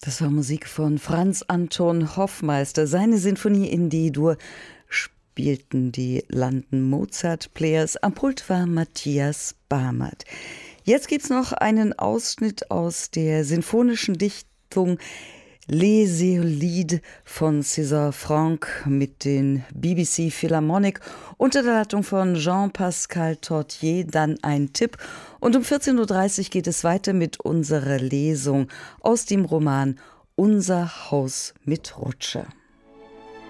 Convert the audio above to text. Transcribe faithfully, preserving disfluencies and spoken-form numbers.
Das war Musik von Franz Anton Hoffmeister. Seine Sinfonie in D-Dur spielten die London Mozart Players. Am Pult war Matthias Barmert. Jetzt gibt's noch einen Ausschnitt aus der sinfonischen Dichtung Les Éolides von César Franck mit den B B C Philharmonic unter der Leitung von Jean-Pascal Tortier. Dann ein Tipp. Und um vierzehn Uhr dreißig geht es weiter mit unserer Lesung aus dem Roman Unser Haus mit Rutsche.